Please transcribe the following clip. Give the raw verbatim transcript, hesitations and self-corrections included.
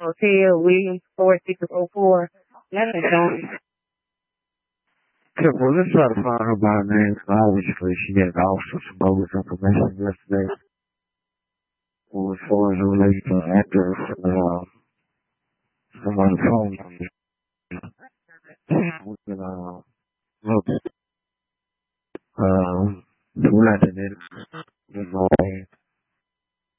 Hotel, Williams, four six oh four. Nothing showing. Okay, well, let's try to find her by name. Obviously, she had also some bogus information yesterday. Well, as far as it relates to an actress, uh, someone's phone number. We can, uh, look, um, we're not in it. You know,